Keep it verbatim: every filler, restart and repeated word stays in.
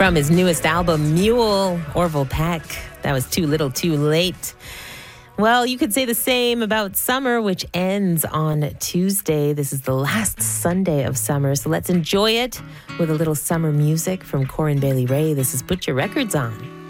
From his newest album, Mule, Orville Peck. That was Too Little Too Late. Well, you could say the same about summer, which ends on Tuesday. This is the last Sunday of summer, so let's enjoy it with a little summer music from Corinne Bailey Rae. This is Put Your Records On.